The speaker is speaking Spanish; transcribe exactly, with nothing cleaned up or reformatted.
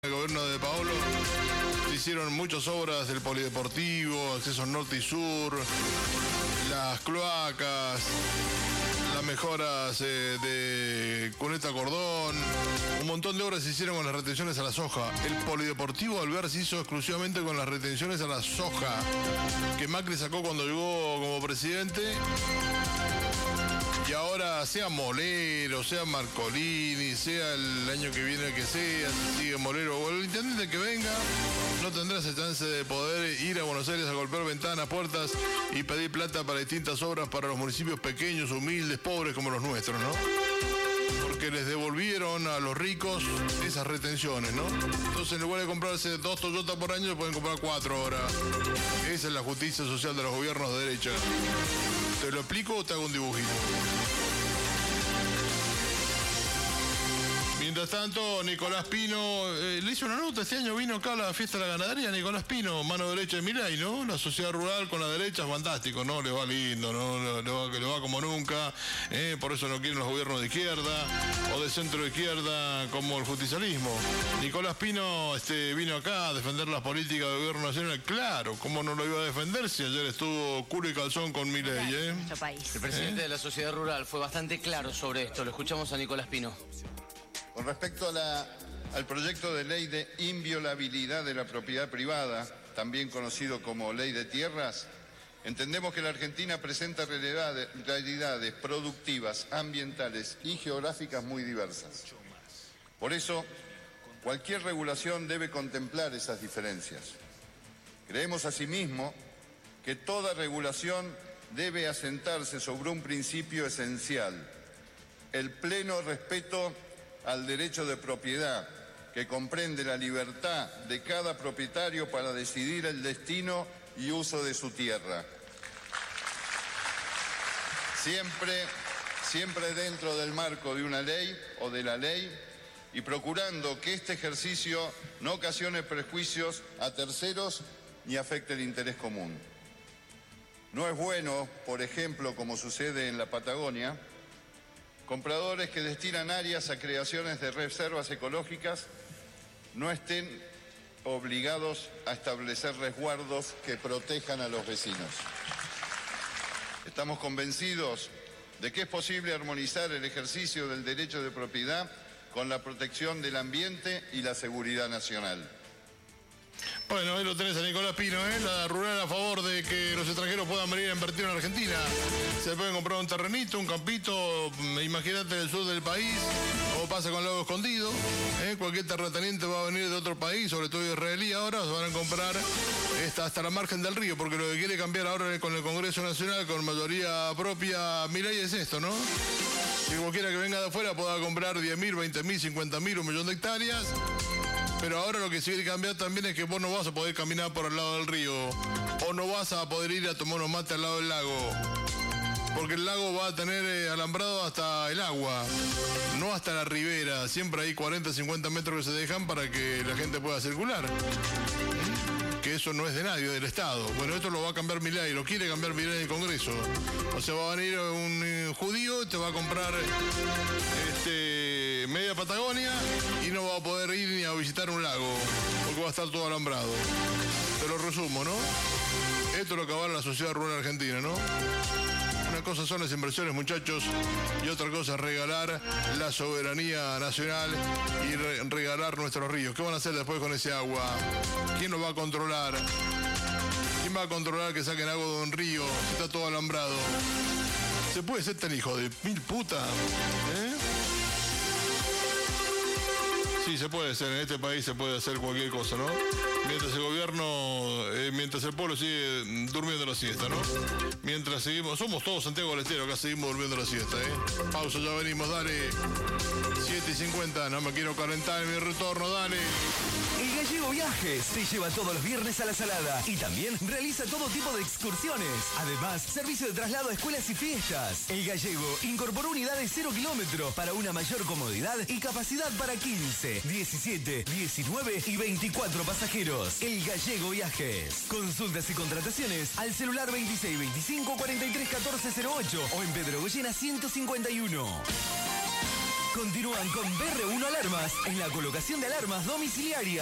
El gobierno de Paolo se hicieron muchas obras del polideportivo, accesos norte y sur, las cloacas, las mejoras eh, de Cuneta Cordón, un montón de obras se hicieron con las retenciones a la soja. El polideportivo Alvear se hizo exclusivamente con las retenciones a la soja, que Macri sacó cuando llegó como presidente. Y ahora, sea Molero, sea Marcolini, sea el año que viene que sea, si sigue Molero o el intendente que venga, no tendrá esa chance de poder ir a Buenos Aires a golpear ventanas, puertas y pedir plata para distintas obras para los municipios pequeños, humildes, pobres como los nuestros, ¿no? Porque les devolvieron a los ricos esas retenciones, ¿no? Entonces, en lugar de comprarse dos Toyota por año, pueden comprar cuatro ahora. Esa es la justicia social de los gobiernos de derecha. ¿Te lo explico o te hago un dibujito? Mientras tanto, Nicolás Pino, eh, le hice una nota, este año vino acá a la fiesta de la ganadería, Nicolás Pino, mano derecha de Milei, ¿no? La sociedad rural con la derecha, fantástico, ¿no? Le va lindo, ¿no? Le va, le va como nunca, ¿eh? Por eso no quieren los gobiernos de izquierda o de centro de izquierda como el justicialismo. Nicolás Pino este, vino acá a defender las políticas del gobierno nacional, claro, ¿cómo no lo iba a defender si ayer estuvo culo y calzón con Milei, ¿eh? El presidente ¿Eh? de la sociedad rural fue bastante claro sobre esto, lo escuchamos a Nicolás Pino. Con respecto a la, al proyecto de ley de inviolabilidad de la propiedad privada, también conocido como ley de tierras, entendemos que la Argentina presenta realidades productivas, ambientales y geográficas muy diversas. Por eso, cualquier regulación debe contemplar esas diferencias. Creemos asimismo que toda regulación debe asentarse sobre un principio esencial: el pleno respeto al derecho de propiedad, que comprende la libertad de cada propietario para decidir el destino y uso de su tierra. Siempre, siempre dentro del marco de una ley o de la ley y procurando que este ejercicio no ocasione prejuicios a terceros ni afecte el interés común. No es bueno, por ejemplo, como sucede en la Patagonia, compradores que destinan áreas a creaciones de reservas ecológicas no estén obligados a establecer resguardos que protejan a los vecinos. Estamos convencidos de que es posible armonizar el ejercicio del derecho de propiedad con la protección del ambiente y la seguridad nacional. Bueno, ahí lo tenés a Nicolás Pino, ¿eh? La rural a favor de que los extranjeros puedan venir a invertir en Argentina. Se pueden comprar un terrenito, un campito, imagínate del sur del país, o pasa con Lago Escondido, ¿eh? Cualquier terrateniente va a venir de otro país, sobre todo israelí ahora, se van a comprar esta, hasta la margen del río, porque lo que quiere cambiar ahora con el Congreso Nacional, con mayoría propia, Milei, es esto, ¿no? Que cualquiera que venga de afuera pueda comprar diez mil, veinte mil, cincuenta mil, un millón de hectáreas. Pero ahora lo que sí quiere cambiar también es que vos no vas a poder caminar por el lado del río, o no vas a poder ir a tomar unos mates al lado del lago, porque el lago va a tener eh, alambrado hasta el agua, no hasta la ribera. Siempre hay cuarenta, cincuenta metros que se dejan para que la gente pueda circular. Que eso no es de nadie, del Estado. Bueno, esto lo va a cambiar Milei, lo quiere cambiar Milei en el Congreso. O sea, va a venir un eh, judío, te va a comprar este, media Patagonia y no va a poder ir ni a visitar un lago, porque va a estar todo alambrado. Te lo resumo, ¿no? Esto es lo que va a la sociedad rural argentina, ¿no? Una cosa son las inversiones, muchachos, y otra cosa es regalar la soberanía nacional y re regalar nuestros ríos. ¿Qué van a hacer después con ese agua? ¿Quién lo va a controlar? ¿Quién va a controlar que saquen agua de un río si está todo alambrado? ¿Se puede ser tan hijo de mil puta? ¿Eh? Sí, se puede ser. En este país se puede hacer cualquier cosa, ¿no? Mientras el gobierno, eh, mientras el pueblo sigue durmiendo la siesta, ¿no? Mientras seguimos, somos todos Santiago del Estero, acá seguimos durmiendo la siesta, ¿eh? Pausa, ya venimos, dale. siete y cincuenta, no me quiero calentar en mi retorno, dale. El Gallego Viajes te lleva todos los viernes a La Salada y también realiza todo tipo de excursiones. Además, servicio de traslado a escuelas y fiestas. El Gallego incorporó unidades cero kilómetros para una mayor comodidad y capacidad para quince, diecisiete, diecinueve y veinticuatro pasajeros. El Gallego Viajes. Consultas y contrataciones al celular veintiséis veinticinco cuarenta y tres catorce cero ocho o en Pedro Goyena ciento cincuenta y uno. Continúan con B R uno Alarmas en la colocación de alarmas domiciliarias.